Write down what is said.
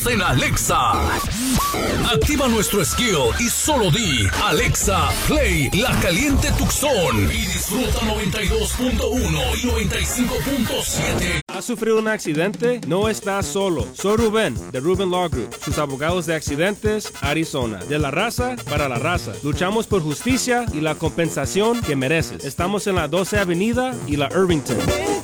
En Alexa. Activa nuestro skill y solo di Alexa, play La Caliente Tucson y disfruta 92.1 y 95.7. ¿Has sufrido un accidente? No estás solo. Soy Rubén, de Rubén Law Group, sus abogados de accidentes, Arizona. De la raza para la raza. Luchamos por justicia y la compensación que mereces. Estamos en la 12 Avenida y la Irvington.